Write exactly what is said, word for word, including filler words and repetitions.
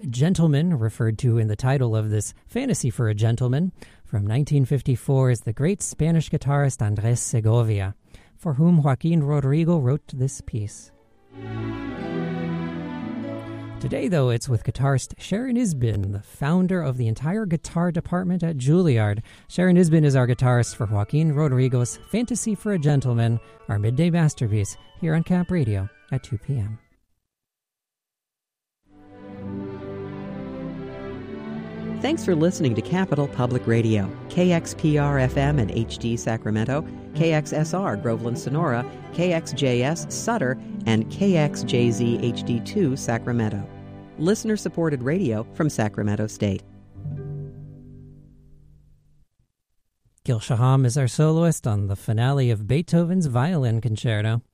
Gentleman, referred to in the title of this Fantasy for a Gentleman, from nineteen fifty-four, is the great Spanish guitarist Andrés Segovia, for whom Joaquin Rodrigo wrote this piece. Today, though, it's with guitarist Sharon Isbin, the founder of the entire guitar department at Juilliard. Sharon Isbin is our guitarist for Joaquin Rodrigo's Fantasy for a Gentleman, our midday masterpiece, here on Cap Radio at two p.m. Thanks for listening to Capital Public Radio, K X P R F M and H D Sacramento, K X S R Groveland Sonora, K X J S Sutter, and K X J Z H D two Sacramento. Listener-supported radio from Sacramento State. Gil Shaham is our soloist on the finale of Beethoven's Violin Concerto.